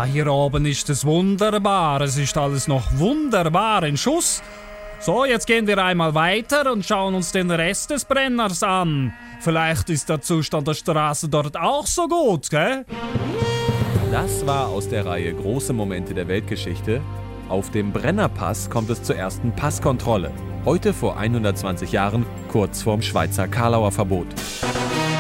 Hier oben ist es wunderbar, es ist alles noch wunderbar in Schuss. So, jetzt gehen wir einmal weiter und schauen uns den Rest des Brenners an. Vielleicht ist der Zustand der Straße dort auch so gut, gell? Das war aus der Reihe Große Momente der Weltgeschichte. Auf dem Brennerpass kommt es zur ersten Passkontrolle. Heute vor 120 Jahren, kurz vorm Schweizer Karlauer Verbot.